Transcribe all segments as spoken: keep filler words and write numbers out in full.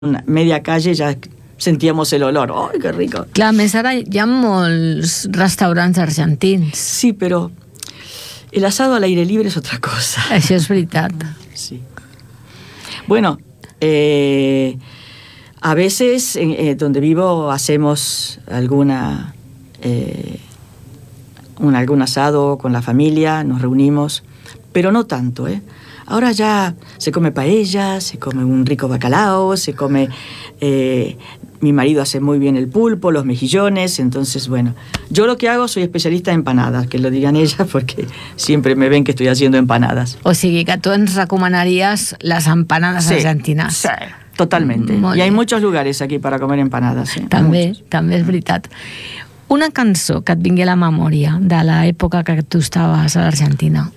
una media calle ya sentíamos el olor. ¡Ay, qué rico! Clar, més ara hi ha molts restaurants argentins. Sí, pero el asado al aire libre es otra cosa. Això és veritat. Sí. Bueno, eh, a veces eh, donde vivo hacemos alguna eh, un, algún asado con la familia, nos reunimos, pero no tanto, ¿eh? Ahora ya se come paella, se come un rico bacalao, se come... Eh, mi marido hace muy bien el pulpo, los mejillones, entonces, bueno, yo lo que hago, soy especialista en empanadas, que lo digan ellas, porque siempre me ven que estoy haciendo empanadas. O sigui que tu ens recomanaries les empanades sí, argentines. Sí, totalmente. Molt y hay bé. muchos lugares aquí para comer empanadas. ¿eh? També, Muchos. també és veritat. Una cançó que et vingui a la memòria de l'època que tu estaves a l'Argentina.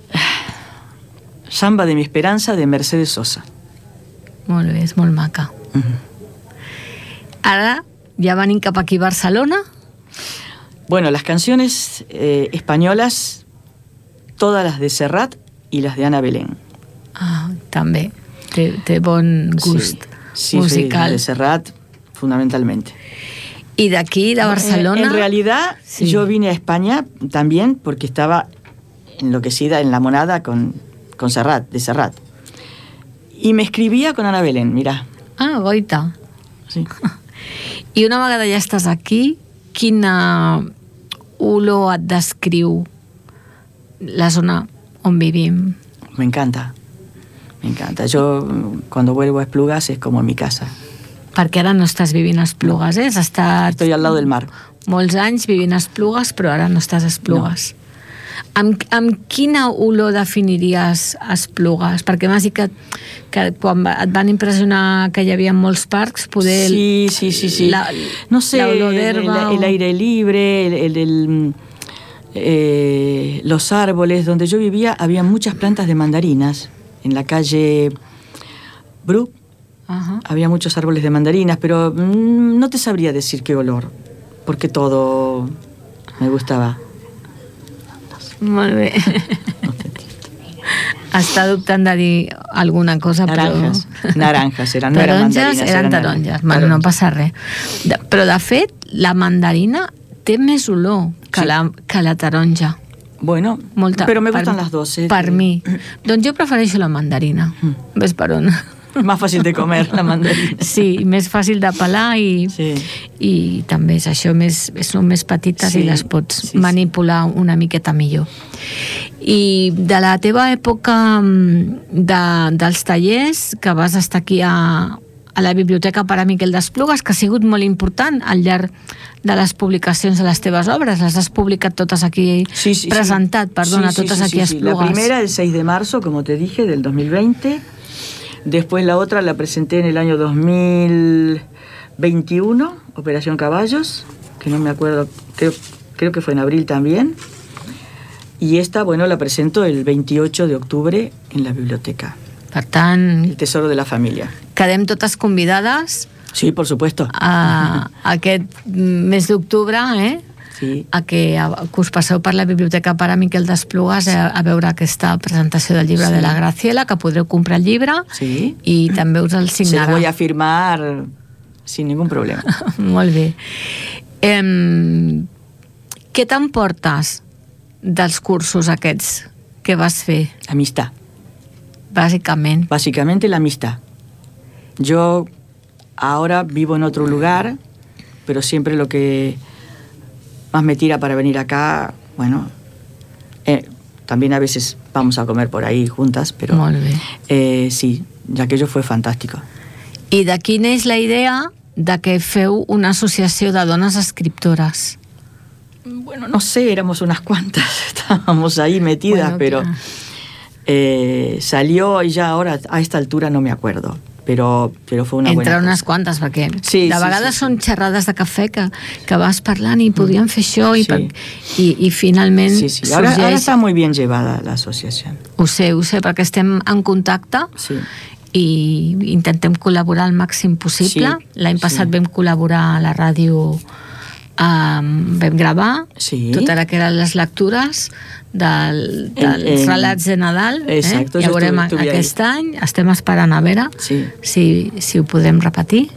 Samba de mi esperanza, de Mercedes Sosa. Molt bé, és molt maca. Uh-huh. Ara ja venim cap aquí a Barcelona. Bueno, las canciones eh, españolas, todas las de Serrat y las de Ana Belén. Ah, també. Té, té bon gust sí, sí, musical. Sí, de Serrat, fundamentalmente. ¿Y de aquí, de Barcelona? En, en realidad, sí. Yo vine a España también porque estaba enloquecida, enlamonada con, con Serrat, de Serrat. Y me escribía con Ana Belén, mira. Ah, goita. Sí. I una vegada ja estàs aquí, quina olor et descriu la zona on vivim? Me encanta, me encanta. Yo cuando vuelvo a Esplugas es como en mi casa. Perquè ara no estàs vivint a Esplugues, eh? Has estat Estoy al lado del mar. molts anys vivint a Esplugues, però ara no estàs a Esplugues. No. Amb, amb quina olor definiries Esplugues? Perquè m'has dit que, que quan et van impressionar que hi havia molts parcs, poder... Sí, sí, sí, sí. La, no sé, la olor d'herba... El, el, el aire libre, el, el, el, eh, los árboles. Donde yo vivía había muchas plantas de mandarinas. En la calle Bru uh-huh. había muchos árboles de mandarinas, pero mmm, no te sabría decir qué olor, porque todo me gustaba. Molt bé. Està dubtant de dir alguna cosa, naranjas, però... Naranjas, eren, no taronges, eren mandarinas. Eren eren taronges, bueno, no passa res. De, però, de fet, la mandarina té més olor que, sí. la, que la taronja. Bueno, Molta, pero me per, gustan las dos. Eh, per mi. Doncs jo prefereixo la mandarina. Mm. Ves per on? Más fácil de comer, la mandarina. Sí, més fàcil de pelar i, sí. i també és això, més, són més petites sí, i les pots sí, manipular sí. una miqueta millor. I de la teva època de, dels tallers, que vas estar aquí a, a la Biblioteca Pare Miquel d'Esplugues, que ha sigut molt important al llarg de les publicacions de les teves obres, les has publicat totes aquí, sí, sí, presentat, sí. perdona, sí, sí, totes sí, aquí a sí, sí. Esplugues. La primera, el seis de marzo, como te dije, del dos mil veinte. Después la otra la presenté en el año dos mil veintiuno, Operación Caballos, que no me acuerdo, creo, creo que fue en abril también. Y esta, bueno, la presento el veintiocho de octubre en la biblioteca. Per tant, El tesoro de la familia. Quedem totes convidades Sí, por supuesto. a, a aquest mes d'octubre, eh? Sí. a que, a, que us passeu per la Biblioteca Pare Miquel d'Esplugues a, a veure aquesta presentació del llibre sí. de la Graciela, que podreu comprar el llibre sí. i també us el signarà. Se lo voy a firmar sin ningún problema. Molt bé. Eh, què t'emportes dels cursos aquests que vas fer? Amistad. Bàsicament. Básicamente la amistad. Yo ahora vivo en otro lugar, pero siempre lo que más me tira para venir acá, bueno, eh, también a veces vamos a comer por ahí juntas, pero Molt bé. Eh, sí, ya que aquello fue fantástico. I de quina és la idea de que feu una associació de dones escriptores? Bueno, no sé, éramos unas cuantas, estábamos ahí metidas, bueno, pero eh, salió y ya ahora a esta altura no me acuerdo. Però, però fue una Entre buena unes cosa. quantes, perquè sí, de sí, vegades sí, són sí. xerrades de cafè que, que vas parlant i podríem fer això i, sí. per, i, i finalment sí, sí. Ahora, sorgeix... ahora está muy bien llevada la asociación. Ho sé, ho sé, perquè estem en contacte sí. i intentem col·laborar al màxim possible. Sí, L'any passat sí. vam col·laborar a la ràdio, um, vam gravar sí. tot el que eren les lectures del, dels en, en, relats de Nadal. Exacto, eh? Ja veurem estuve, estuve aquest ahí. any. Estem esperant a veure sí. si, si ho podem repetir.